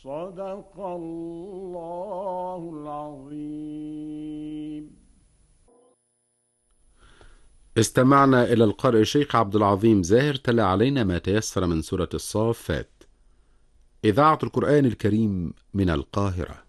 صدق الله العظيم. استمعنا إلى القارئ الشيخ عبد العظيم زاهر تلا علينا ما تيسر من سورة الصافات. إذاعة القرآن الكريم من القاهرة.